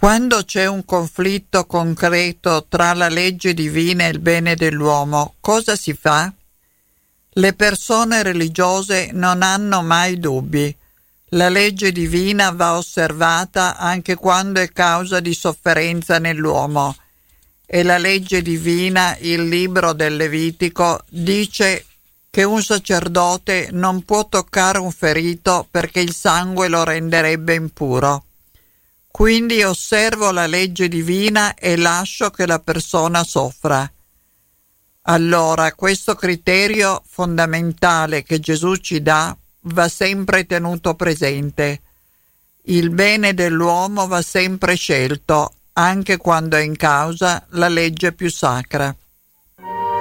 Quando c'è un conflitto concreto tra la legge divina e il bene dell'uomo, cosa si fa? Le persone religiose non hanno mai dubbi. La legge divina va osservata anche quando è causa di sofferenza nell'uomo. E la legge divina, il libro del Levitico, dice che un sacerdote non può toccare un ferito perché il sangue lo renderebbe impuro. Quindi osservo la legge divina e lascio che la persona soffra. Allora, questo criterio fondamentale che Gesù ci dà va sempre tenuto presente. Il bene dell'uomo va sempre scelto, anche quando è in causa la legge più sacra.